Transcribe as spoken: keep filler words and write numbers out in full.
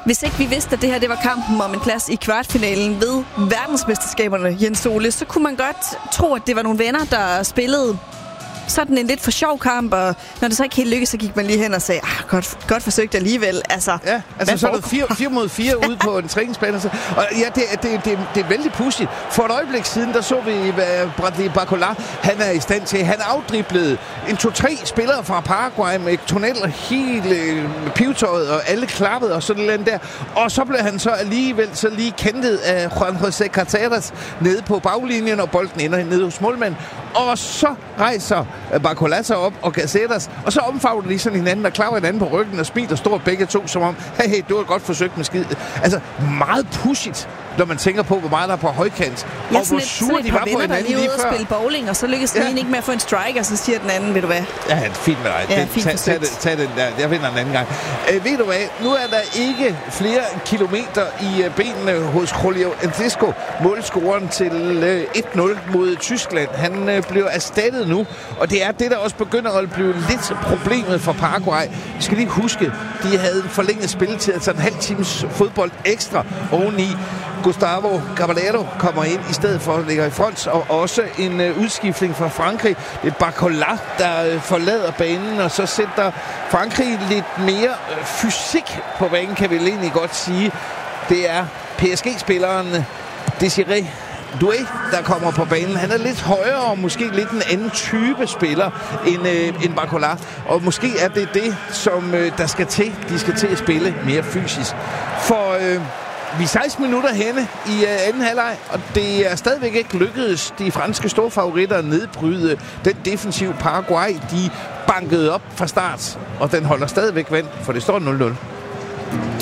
Hvis ikke vi vidste, at det her det var kampen om en plads i kvartfinalen ved verdensmesterskaberne, Jens Ole, så kunne man godt tro, at det var nogle venner, der spillede sådan en lidt for sjov kamp, og når det så ikke helt lykkedes, så gik man lige hen og sagde, ah, godt, godt forsøgt alligevel. Altså, ja, altså så er der fire, fire mod fire ude på en træningsbane. Og ja, det, det, det, det er vældig pudsigt. For et øjeblik siden, der så vi, hvad Bradley Barcola, han er i stand til. Han afdriblede en to-tre spillere fra Paraguay med tunneller helt øh, pivetøjet, og alle klappede og sådan noget der. Og så blev han så alligevel så lige kentet af Juan José Carteras nede på baglinjen, og bolden ender nede hos målmanden. Og så rejser Barcola sig op og Caceres, og så omfavner de sådan hinanden og klapper hinanden på ryggen og smiler stort begge to, som om, hey, hey, du har godt forsøgt med skid. Altså, meget pudsigt, når man tænker på, hvor meget der er på højkant, ja, og hvor sure de var på hinanden lige, lige før. Spille bowling, og så lykkes den ja. ene ikke med at få en strike, og så siger den anden, ved du hvad? Ja, det er fint med dig. Ja, den, fint tag, tag, tag den der. Jeg vinder en anden gang. Øh, ved du hvad? Nu er der ikke flere kilometer i uh, benene hos Julio Enciso, målscoren til uh, et nul mod Tyskland. Han uh, bliver erstattet nu, og det er det, der også begynder at blive lidt problemet for Paraguay. Vi skal lige huske, de havde en forlænget spilletid, altså en halv times fodbold ekstra oveni. Gustavo Caballero kommer ind i stedet for at ligge i front, og også en øh, udskiftning fra Frankrig. Det er Barcola, der øh, forlader banen, og så sætter Frankrig lidt mere øh, fysik på banen, kan vi egentlig godt sige. Det er P S G-spilleren Desiré Doué, der kommer på banen. Han er lidt højere og måske lidt en anden type spiller end, øh, end Barcola. Og måske er det det, som øh, der skal til. De skal til at spille mere fysisk. For øh, vi er seksten minutter henne i øh, anden halvleg, og det er stadigvæk ikke lykkedes de franske storfavoritter at nedbryde den defensive Paraguay. De bankede op fra start, og den holder stadigvæk vand, for det står nul nul.